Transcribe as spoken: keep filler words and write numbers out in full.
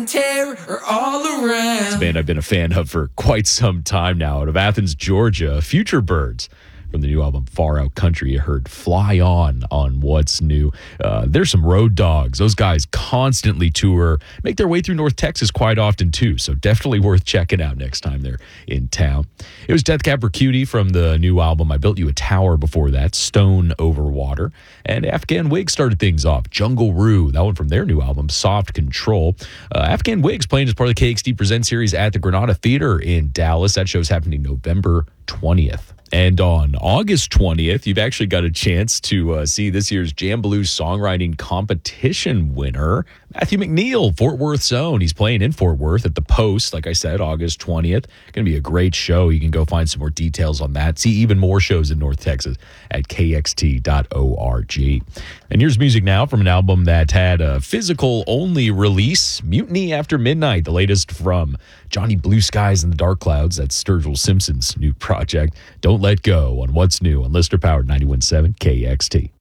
Terror all around. It's a band I've been a fan of for quite some time now. Out of Athens, Georgia, Future Birds. From the new album Far Out Country, you heard Fly On on What's New. Uh, there's some road dogs. Those guys constantly tour, make their way through North Texas quite often too, so definitely worth checking out next time they're in town. It was Death Cab for Cutie from the new album I Built You a Tower before that, Stone Over Water. And Afghan Wigs started things off, Jungle Roo, that one from their new album, Soft Control. Uh, Afghan Wigs playing as part of the K X D Present series at the Granada Theater in Dallas. That show's happening November twentieth. And on August twentieth, you've actually got a chance to uh, see this year's Jambaloo Songwriting Competition winner, Matthew McNeil, Fort Worth's own. He's playing in Fort Worth at the Post, like I said, August twentieth. Going to be a great show. You can go find some more details on that. See even more shows in North Texas at k x t dot org. And here's music now from an album that had a physical-only release, Mutiny After Midnight, the latest from Johnny Blue Skies and the Dark Clouds. That's Sturgill Simpson's new project. Don't Let Go on What's New on Listener Powered ninety-one point seven K X T.